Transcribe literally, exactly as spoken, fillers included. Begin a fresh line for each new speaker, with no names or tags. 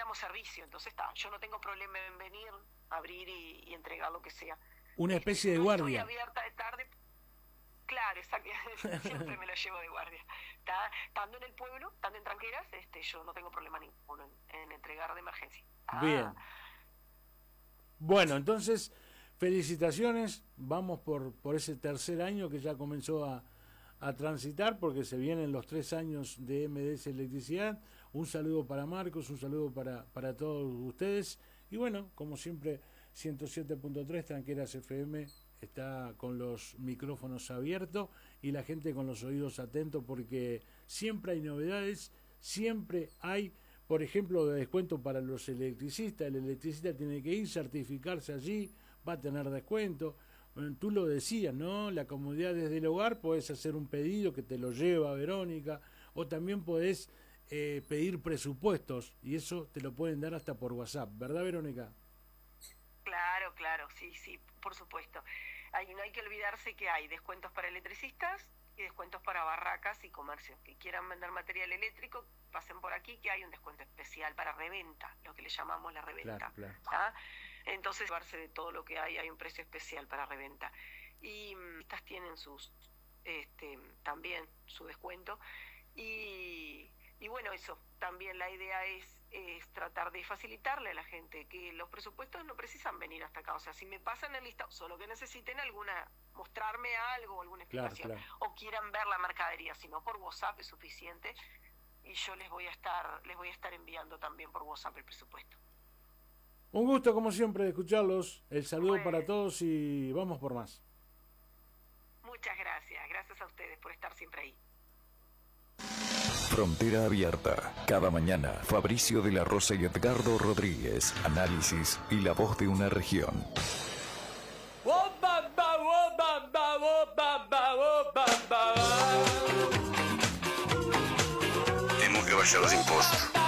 damos servicio, entonces está, yo no tengo problema en venir, abrir y, y entregar lo que sea.
Una especie de
no
guardia.
Estoy abierta de tarde. Claro, exacto. Siempre me lo llevo de guardia. ¿Está? Estando en el pueblo, estando en Tranqueras, este, yo no tengo problema ninguno en, en entregar de emergencia. Ah.
Bien. Bueno, entonces, felicitaciones. Vamos por, por ese tercer año que ya comenzó a, a transitar, porque se vienen los tres años de M D S Electricidad. Un saludo para Marcos, un saludo para, para todos ustedes. Y bueno, como siempre, ciento siete punto tres Tranqueras F M está con los micrófonos abiertos y la gente con los oídos atentos, porque siempre hay novedades, siempre hay, por ejemplo, de descuento para los electricistas. El electricista tiene que ir, certificarse allí, va a tener descuento. Bueno, tú lo decías, ¿no? La comodidad desde el hogar, podés hacer un pedido que te lo lleva Verónica, o también podés eh, pedir presupuestos, y eso te lo pueden dar hasta por WhatsApp, ¿verdad, Verónica?
Claro, claro, sí, sí, por supuesto. Hay, no hay que olvidarse que hay descuentos para electricistas y descuentos para barracas y comercios. Que quieran vender material eléctrico, pasen por aquí, que hay un descuento especial para reventa, lo que le llamamos la reventa.
Claro, claro.
¿Ah? Entonces, llevarse de todo lo que hay, hay un precio especial para reventa. Y estas tienen sus, este, también su descuento. Y, y bueno, eso, también la idea es es tratar de facilitarle a la gente, que los presupuestos no precisan venir hasta acá, o sea, si me pasan el listado, solo que necesiten alguna, mostrarme algo, alguna explicación,
claro, claro.
o quieran ver la mercadería, si no por WhatsApp es suficiente, y yo les voy a estar, les voy a estar enviando también por WhatsApp el presupuesto.
Un gusto como siempre de escucharlos, el saludo
Bueno,
para todos y vamos por más.
Muchas gracias, gracias a ustedes por estar siempre ahí.
Frontera Abierta. Cada mañana, Fabricio de la Rosa y Edgardo Rodríguez. Análisis y la voz de una región.
Tengo que bajar los impuestos.